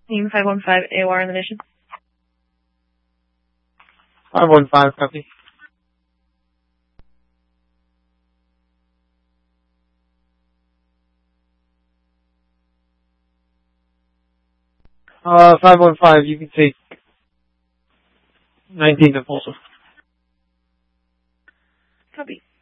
Team 515, AOR on the mission. 515, copy. Uh, 515, you can take 19 impulsive. Copy.